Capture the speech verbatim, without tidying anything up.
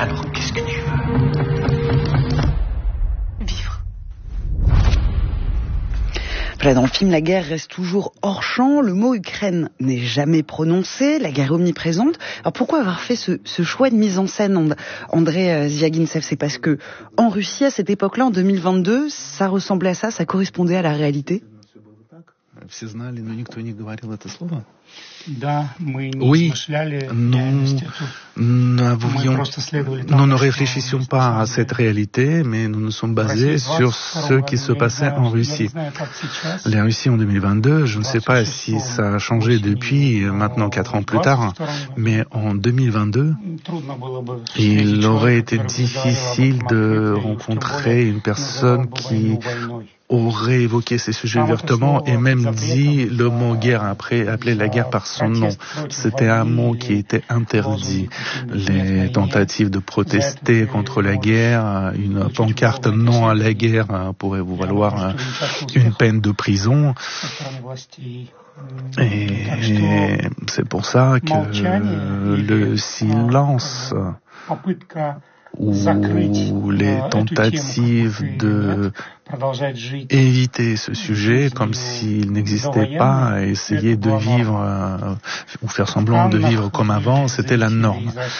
Alors, qu'est-ce que tu veux? Vivre. Voilà, dans le film, la guerre reste toujours hors champ. Le mot Ukraine n'est jamais prononcé. La guerre est omniprésente. Alors pourquoi avoir fait ce, ce choix de mise en scène, André Zviagintsev? C'est parce que en Russie, à cette époque-là, en deux mille vingt-deux, ça ressemblait à ça, ça correspondait à la réalité. Oui, nous, n'avions, nous ne réfléchissions pas à cette réalité, mais nous nous sommes basés sur ce qui se passait en Russie. La Russie en deux mille vingt-deux, je ne sais pas si ça a changé depuis maintenant quatre ans plus tard, mais en deux mille vingt-deux, il aurait été difficile de rencontrer une personne qui aurait évoqué ces sujets ouvertement et même dit le mot guerre, après appelé la guerre par son nom. C'était un mot qui était interdit. Les tentatives de protester contre la guerre, une pancarte non à la guerre pourrait vous valoir une peine de prison. Et, et c'est pour ça que le silence ou les tentatives de éviter ce sujet comme s'il n'existait pas, essayer de vivre euh, ou faire semblant de vivre comme avant, c'était la norme.